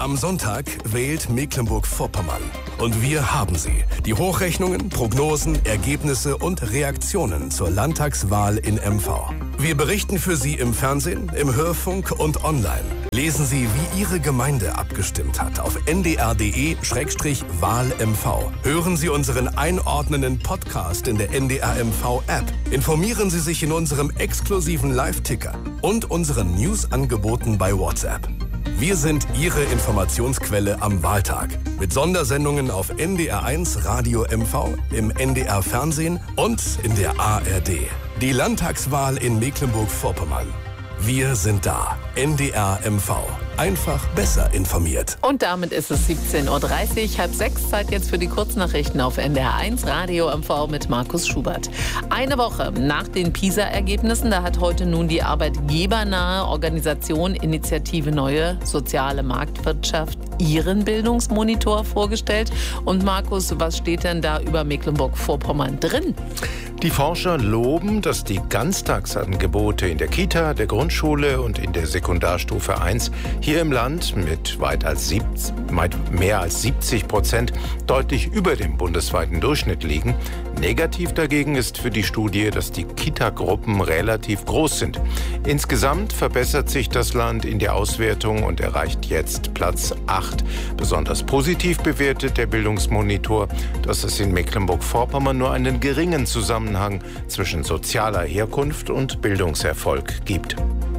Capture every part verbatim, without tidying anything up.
Am Sonntag wählt Mecklenburg-Vorpommern. Und wir haben sie. Die Hochrechnungen, Prognosen, Ergebnisse und Reaktionen zur Landtagswahl in M V. Wir berichten für Sie im Fernsehen, im Hörfunk und online. Lesen Sie, wie Ihre Gemeinde abgestimmt hat auf n d r punkt d e slash wahl m v. Hören Sie unseren einordnenden Podcast in der N D R M V-App. Informieren Sie sich in unserem exklusiven Live-Ticker und unseren News-Angeboten bei WhatsApp. Wir sind Ihre Informationsquelle am Wahltag. Mit Sondersendungen auf N D R eins Radio M V, im N D R Fernsehen und in der A R D. Die Landtagswahl in Mecklenburg-Vorpommern. Wir sind da. N D R M V. Einfach besser informiert. Und damit ist es siebzehn Uhr dreißig, halb sechs, Zeit jetzt für die Kurznachrichten auf N D R eins Radio M V mit Markus Schubert. Eine Woche nach den PISA-Ergebnissen, da hat heute nun die arbeitgebernahe Organisation Initiative Neue Soziale Marktwirtschaft ihren Bildungsmonitor vorgestellt. Und Markus, was steht denn da über Mecklenburg-Vorpommern drin? Die Forscher loben, dass die Ganztagsangebote in der Kita, der Grundschule und in der Sekundarstufe eins hier im Land mit weit, als siebzig, weit mehr als siebzig Prozent deutlich über dem bundesweiten Durchschnitt liegen. Negativ dagegen ist für die Studie, dass die Kita-Gruppen relativ groß sind. Insgesamt verbessert sich das Land in der Auswertung und erreicht jetzt Platz acht. Besonders positiv bewertet der Bildungsmonitor, dass es in Mecklenburg-Vorpommern nur einen geringen Zusammenhang zwischen sozialer Herkunft und Bildungserfolg gibt.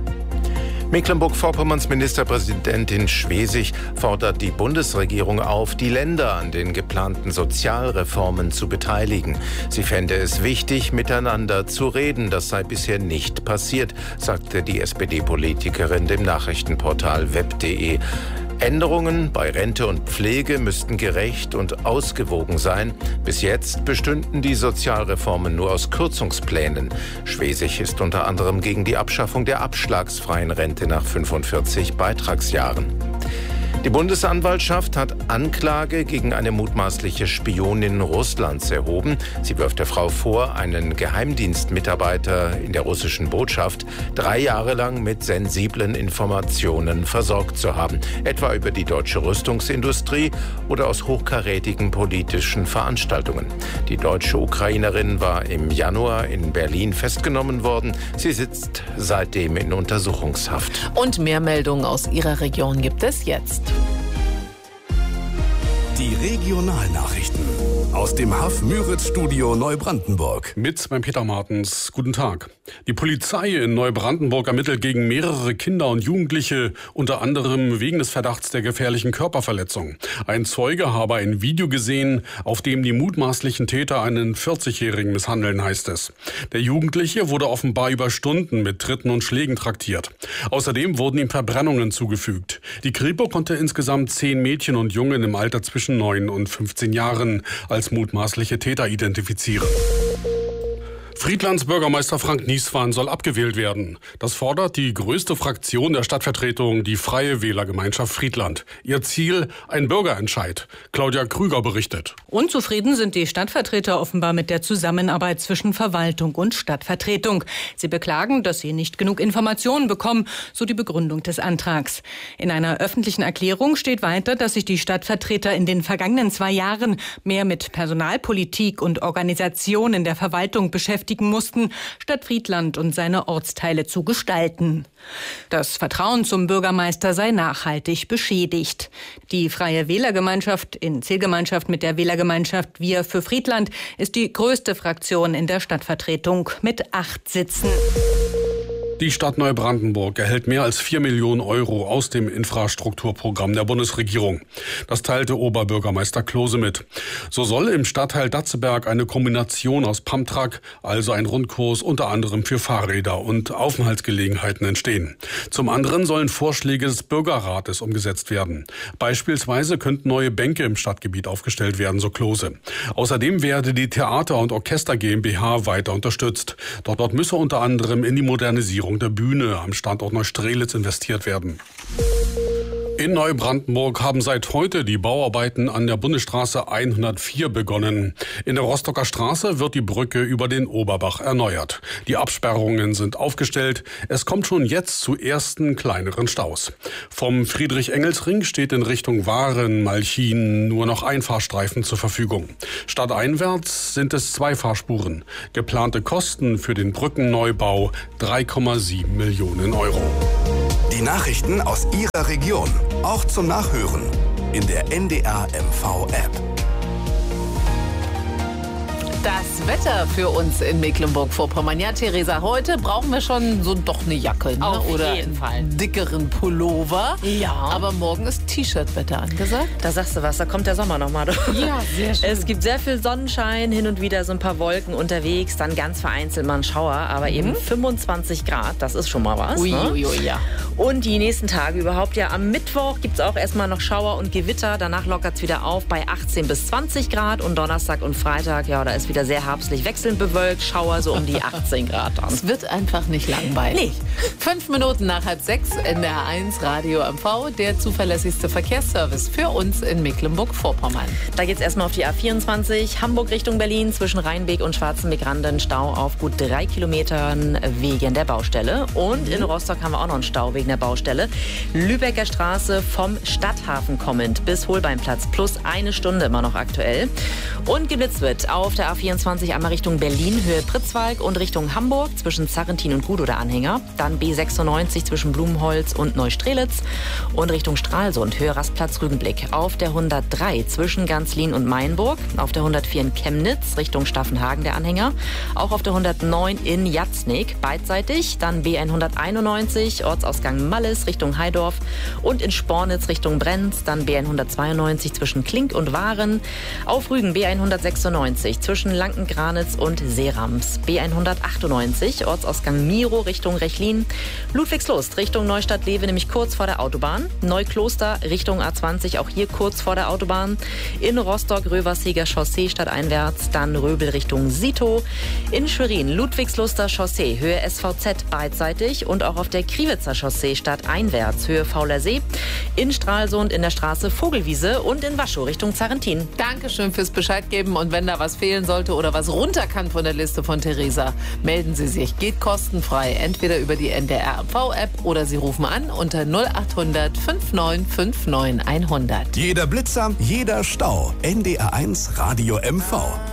Mecklenburg-Vorpommerns Ministerpräsidentin Schwesig fordert die Bundesregierung auf, die Länder an den geplanten Sozialreformen zu beteiligen. Sie fände es wichtig, miteinander zu reden. Das sei bisher nicht passiert, sagte die S P D-Politikerin dem Nachrichtenportal web punkt de. Änderungen bei Rente und Pflege müssten gerecht und ausgewogen sein. Bis jetzt bestünden die Sozialreformen nur aus Kürzungsplänen. Schwesig ist unter anderem gegen die Abschaffung der abschlagsfreien Rente nach fünfundvierzig Beitragsjahren. Die Bundesanwaltschaft hat Anklage gegen eine mutmaßliche Spionin Russlands erhoben. Sie wirft der Frau vor, einen Geheimdienstmitarbeiter in der russischen Botschaft drei Jahre lang mit sensiblen Informationen versorgt zu haben, etwa über die deutsche Rüstungsindustrie oder aus hochkarätigen politischen Veranstaltungen. Die deutsche Ukrainerin war im Januar in Berlin festgenommen worden. Sie sitzt seitdem in Untersuchungshaft. Und mehr Meldungen aus ihrer Region gibt es jetzt. Die Regionalnachrichten aus dem H A F-Müritz-Studio Neubrandenburg. Mit beim Peter Martens. Guten Tag. Die Polizei in Neubrandenburg ermittelt gegen mehrere Kinder und Jugendliche, unter anderem wegen des Verdachts der gefährlichen Körperverletzung. Ein Zeuge habe ein Video gesehen, auf dem die mutmaßlichen Täter einen vierzigjährigen misshandeln, heißt es. Der Jugendliche wurde offenbar über Stunden mit Tritten und Schlägen traktiert. Außerdem wurden ihm Verbrennungen zugefügt. Die Kripo konnte insgesamt zehn Mädchen und Jungen im Alter zwischen neun und fünfzehn Jahren als mutmaßliche Täter identifizieren. Friedlands Bürgermeister Frank Nieswan soll abgewählt werden. Das fordert die größte Fraktion der Stadtvertretung, die Freie Wählergemeinschaft Friedland. Ihr Ziel, ein Bürgerentscheid. Claudia Krüger berichtet. Unzufrieden sind die Stadtvertreter offenbar mit der Zusammenarbeit zwischen Verwaltung und Stadtvertretung. Sie beklagen, dass sie nicht genug Informationen bekommen, so die Begründung des Antrags. In einer öffentlichen Erklärung steht weiter, dass sich die Stadtvertreter in den vergangenen zwei Jahren mehr mit Personalpolitik und Organisation in der Verwaltung beschäftigen mussten, statt Friedland und seine Ortsteile zu gestalten. Das Vertrauen zum Bürgermeister sei nachhaltig beschädigt. Die Freie Wählergemeinschaft in Zielgemeinschaft mit der Wählergemeinschaft Wir für Friedland ist die größte Fraktion in der Stadtvertretung mit acht Sitzen. Die Stadt Neubrandenburg erhält mehr als vier Millionen Euro aus dem Infrastrukturprogramm der Bundesregierung. Das teilte Oberbürgermeister Klose mit. So soll im Stadtteil Datzeberg eine Kombination aus Pumptruck, also ein Rundkurs unter anderem für Fahrräder und Aufenthaltsgelegenheiten entstehen. Zum anderen sollen Vorschläge des Bürgerrates umgesetzt werden. Beispielsweise könnten neue Bänke im Stadtgebiet aufgestellt werden, so Klose. Außerdem werde die Theater- und Orchester GmbH weiter unterstützt. Dort, dort müsse unter anderem in die Modernisierung der Bühne am Standort Neustrelitz investiert werden. In Neubrandenburg haben seit heute die Bauarbeiten an der Bundesstraße hundertvier begonnen. In der Rostocker Straße wird die Brücke über den Oberbach erneuert. Die Absperrungen sind aufgestellt. Es kommt schon jetzt zu ersten kleineren Staus. Vom Friedrich-Engels-Ring steht in Richtung Waren-Malchin nur noch ein Fahrstreifen zur Verfügung. Stadteinwärts sind es zwei Fahrspuren. Geplante Kosten für den Brückenneubau drei Komma sieben Millionen Euro. Die Nachrichten aus Ihrer Region, auch zum Nachhören in der N D R M V App. Das Wetter für uns in Mecklenburg-Vorpommern. Ja, Theresa, heute brauchen wir schon so doch eine Jacke, ne? Auf Oder jeden Fall. einen dickeren Pullover. Ja. Aber morgen ist T-Shirt-Wetter angesagt. Da sagst du was, da kommt der Sommer nochmal. Ja, sehr schön. Es gibt sehr viel Sonnenschein, hin und wieder so ein paar Wolken unterwegs, dann ganz vereinzelt mal ein Schauer, aber mhm. eben fünfundzwanzig Grad, das ist schon mal was. Ui, ne? ui, ui, ja. Und die nächsten Tage überhaupt, ja, am Mittwoch gibt es auch erstmal noch Schauer und Gewitter, danach lockert es wieder auf bei achtzehn bis zwanzig Grad und Donnerstag und Freitag, ja, da ist wieder sehr herbstlich wechselnd bewölkt, Schauer so um die achtzehn Grad dann. Es wird einfach nicht langweilig. Nee. Fünf Minuten nach halb sechs, N D R eins Radio M V, der zuverlässigste Verkehrsservice für uns in Mecklenburg-Vorpommern. Da geht's erstmal auf die A vierundzwanzig, Hamburg Richtung Berlin, zwischen Rheinbeek und Schwarzenbeek-Randen, Stau auf gut drei Kilometern wegen der Baustelle. Und in Rostock haben wir auch noch einen Stau wegen der Baustelle. Lübecker Straße vom Stadthafen kommend bis Holbeinplatz, plus eine Stunde immer noch aktuell. Und geblitzt wird auf der A vierundzwanzig einmal Richtung Berlin, Höhe Pritzwalk und Richtung Hamburg zwischen Zarrentin und Gut oder Anhänger. Dann B sechsundneunzig zwischen Blumenholz und Neustrelitz und Richtung Stralsund, Höhe Rastplatz Rügenblick. Auf der hundertdrei zwischen Ganzlin und Mainburg. Auf der hundertvier in Chemnitz Richtung Staffenhagen der Anhänger. Auch auf der hundertneun in Jatznik beidseitig. Dann B hunderteinundneunzig Ortsausgang Malles Richtung Heidorf und in Spornitz Richtung Brenz. Dann B hundertzweiundneunzig zwischen Klink und Waren. Auf Rügen B hundertsechsundneunzig zwischen Lanken-Granitz und Seerams. B hundertachtundneunzig Ortsausgang Miro Richtung Rechlin. Ludwigslust Richtung Neustadt-Lewe, nämlich kurz vor der Autobahn. Neukloster Richtung A zwanzig, auch hier kurz vor der Autobahn. In Rostock Röversheger Chaussee stadteinwärts, dann Röbel Richtung Sito. In Schwerin Ludwigsluster Chaussee, Höhe S V Z beidseitig und auch auf der Kriwitzer Chaussee stadteinwärts, Höhe Fauler See. In Stralsund in der Straße Vogelwiese und in Waschow Richtung Zarrentin. Dankeschön fürs Bescheid geben und wenn da was fehlen sollte oder was runter kann von der Liste von Theresa, melden Sie sich. Geht kostenfrei, entweder über die N D R M V App oder Sie rufen an unter null acht hundert neunundfünfzig fünfundneunzig hundert. Jeder Blitzer, jeder Stau. N D R eins Radio M V.